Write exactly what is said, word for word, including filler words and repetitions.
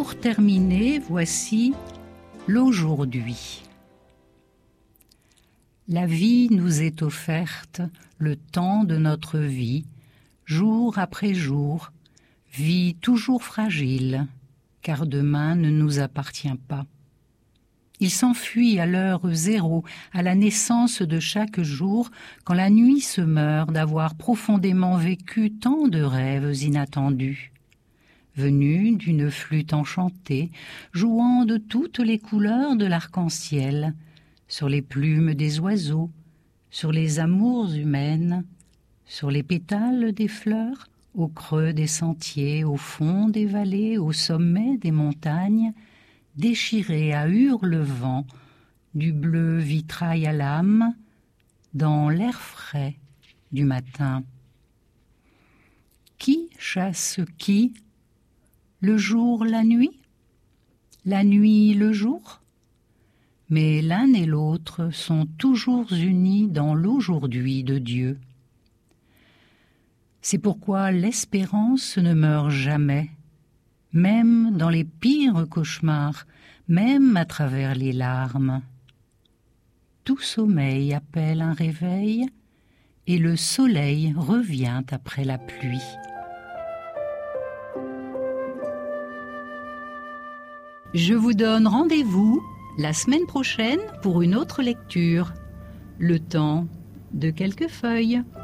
pour terminer, voici l'aujourd'hui. La vie nous est offerte, le temps de notre vie, jour après jour, vie toujours fragile, car demain ne nous appartient pas. Il s'enfuit à l'heure zéro, à la naissance de chaque jour, quand la nuit se meurt d'avoir profondément vécu tant de rêves inattendus. Venu d'une flûte enchantée, jouant de toutes les couleurs de l'arc-en-ciel, sur les plumes des oiseaux, sur les amours humaines, sur les pétales des fleurs, au creux des sentiers, au fond des vallées, au sommet des montagnes, déchiré à hurle-vent, du bleu vitrail à l'âme, dans l'air frais du matin. Qui chasse qui? Le jour, la nuit? La nuit, le jour? Mais l'un et l'autre sont toujours unis dans l'aujourd'hui de Dieu. C'est pourquoi l'espérance ne meurt jamais, même dans les pires cauchemars, même à travers les larmes. Tout sommeil appelle un réveil, et le soleil revient après la pluie. Je vous donne rendez-vous la semaine prochaine pour une autre lecture. Le temps de quelques feuilles.